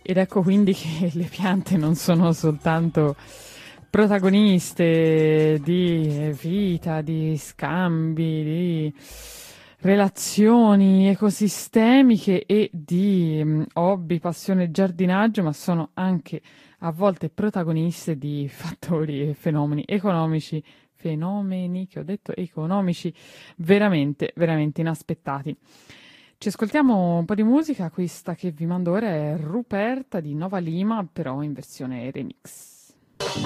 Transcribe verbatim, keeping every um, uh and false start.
Ed ecco quindi che le piante non sono soltanto protagoniste di vita, di scambi, di relazioni ecosistemiche e di mm, hobby, passione e giardinaggio, ma sono anche a volte protagoniste di fattori e fenomeni economici, fenomeni che ho detto economici veramente, veramente inaspettati. Ci ascoltiamo un po' di musica, questa che vi mando ora è Ruperta di Nova Lima, però in versione remix.